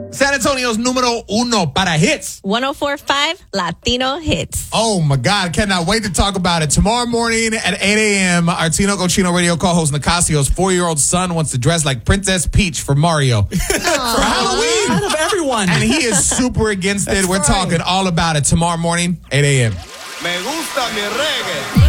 San Antonio's numero uno para hits. 104.5 Latino Hits. Oh, my God. Cannot wait to talk about it. Tomorrow morning at 8 a.m., our Tino Cochino radio co-host Nicasio's 4-year-old son wants to dress like Princess Peach for Mario. For Halloween. Out of everyone. And he is super against it. We're talking all about it tomorrow morning, 8 a.m. Me gusta mi reggae.